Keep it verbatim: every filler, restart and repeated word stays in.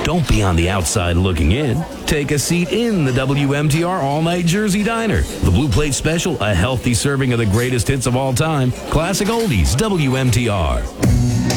Don't be on the outside looking in. Take a seat in the W M T R All-Night Jersey Diner. The Blue Plate Special, a healthy serving of the greatest hits of all time. Classic oldies, W M T R.